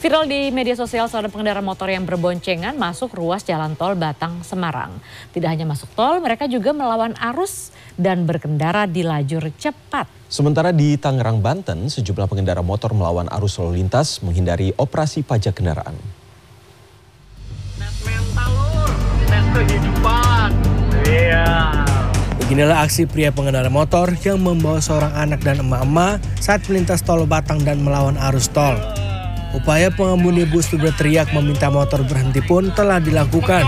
Viral di media sosial seorang pengendara motor yang berboncengan masuk ruas jalan tol Batang Semarang. Tidak hanya masuk tol, mereka juga melawan arus dan berkendara di lajur cepat. Sementara di Tangerang, Banten, sejumlah pengendara motor melawan arus lalu lintas menghindari operasi pajak kendaraan. Tes mental lur, tes kehidupan. Iya. Beginilah aksi pria pengendara motor yang membawa seorang anak dan emak-emak saat melintas tol Batang dan melawan arus tol. Upaya pengemudi bus berteriak meminta motor berhenti pun telah dilakukan.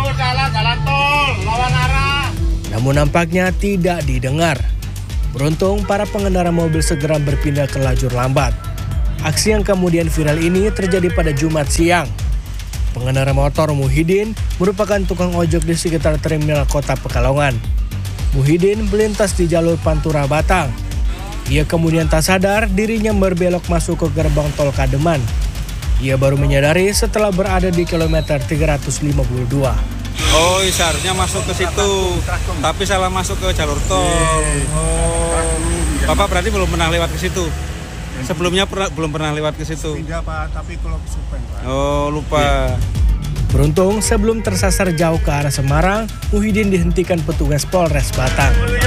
Namun nampaknya tidak didengar. Beruntung para pengendara mobil segera berpindah ke lajur lambat. Aksi yang kemudian viral ini terjadi pada Jumat siang. Pengendara motor Muhyiddin merupakan tukang ojek di sekitar terminal kota Pekalongan. Muhyiddin melintas di jalur Pantura Batang. Ia kemudian tak sadar dirinya berbelok masuk ke gerbang tol Kademan. Ia baru menyadari setelah berada di kilometer 352. Oh, seharusnya masuk ke situ, tapi salah masuk ke jalur tol. Bapak berarti belum pernah lewat ke situ? Sebelumnya belum pernah lewat ke situ? Tidak, Pak, tapi kalau kesupen, Pak. Oh, lupa. Beruntung sebelum tersasar jauh ke arah Semarang, Muhyiddin dihentikan petugas Polres Batang.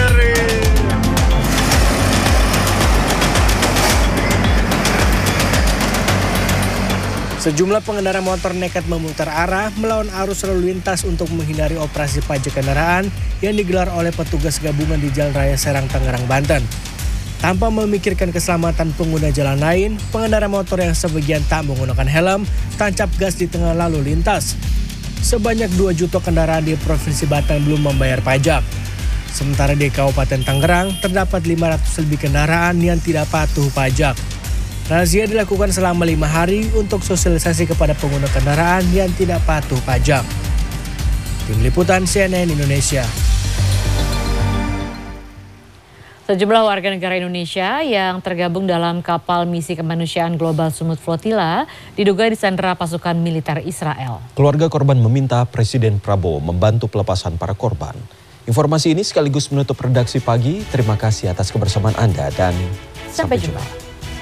Sejumlah pengendara motor nekat memutar arah melawan arus lalu lintas untuk menghindari operasi pajak kendaraan yang digelar oleh petugas gabungan di Jalan Raya Serang, Tangerang, Banten. Tanpa memikirkan keselamatan pengguna jalan lain, pengendara motor yang sebagian tak menggunakan helm tancap gas di tengah lalu lintas. Sebanyak 2 juta kendaraan di Provinsi Banten belum membayar pajak. Sementara di Kabupaten Tangerang terdapat 500 lebih kendaraan yang tidak patuh pajak. Razia dilakukan selama 5 hari untuk sosialisasi kepada pengguna kendaraan yang tidak patuh pajak. Tim Liputan CNN Indonesia. Sejumlah warga negara Indonesia yang tergabung dalam kapal misi kemanusiaan Global Sumut Flotilla diduga disandera pasukan militer Israel. Keluarga korban meminta Presiden Prabowo membantu pelepasan para korban. Informasi ini sekaligus menutup redaksi pagi. Terima kasih atas kebersamaan Anda dan sampai jumpa.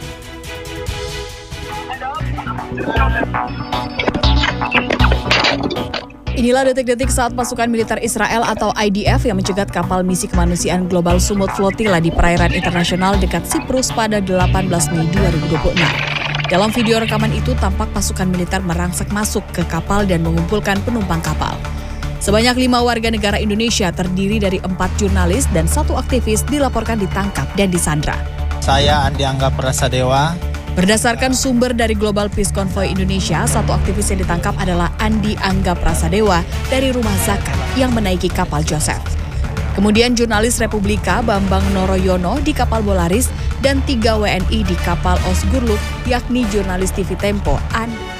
Inilah detik-detik saat pasukan militer Israel atau IDF yang mencegat kapal misi kemanusiaan Global Sumut Flotilla di perairan internasional dekat Siprus pada 18 Mei 2026. Dalam video rekaman itu tampak pasukan militer merangsek masuk ke kapal dan mengumpulkan penumpang kapal. Sebanyak 5 warga negara Indonesia terdiri dari 4 jurnalis dan 1 aktivis dilaporkan ditangkap dan disandra. Saya Andi Angga Prasadewa. Berdasarkan sumber dari Global Peace Convoy Indonesia, 1 aktivis yang ditangkap adalah Andi Angga Prasadewa dari Rumah Zakat yang menaiki kapal Joseph. Kemudian jurnalis Republika Bambang Noroyono di kapal Polaris dan 3 WNI di kapal Osgurluk, yakni jurnalis TV Tempo